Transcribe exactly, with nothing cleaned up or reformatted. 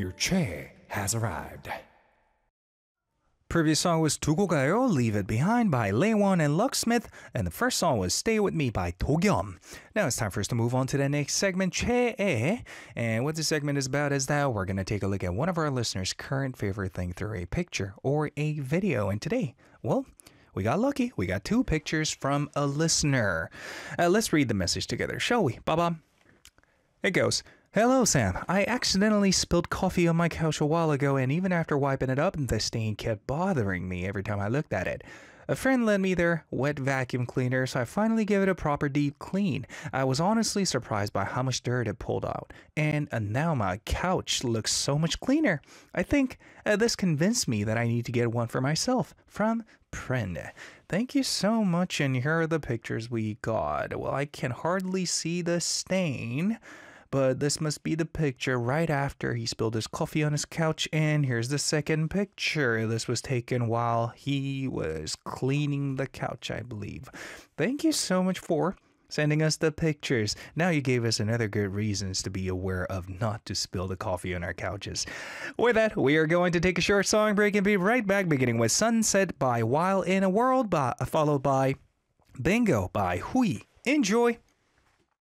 Your chair has arrived. Previous song was 두고 가요, Leave It Behind by Layone and Lucksmith, and the first song was Stay With Me by Dogyum. Now it's time for us to move on to the next segment, 최애. And what this segment is about is that we're going to take a look at one of our listeners' current favorite thing through a picture or a video. And today, well, we got lucky. We got two pictures from a listener. Uh, let's read the message together, shall we? Baba. It goes, Hello, Sam. I accidentally spilled coffee on my couch a while ago, and even after wiping it up, the stain kept bothering me every time I looked at it. A friend lent me their wet vacuum cleaner, so I finally gave it a proper deep clean. I was honestly surprised by how much dirt it pulled out, and uh, now my couch looks so much cleaner. I think uh, this convinced me that I need to get one for myself. From Prende. Thank you so much, and here are the pictures we got. Well, I can hardly see the stain, but this must be the picture right after he spilled his coffee on his couch. And here's the second picture. This was taken while he was cleaning the couch, I believe. Thank you so much for sending us the pictures. Now you gave us another good reasons to be aware of not to spill the coffee on our couches. With that, we are going to take a short song break and be right back, beginning with Sunset by While in a World, by, followed by Bingo by Hui. Enjoy!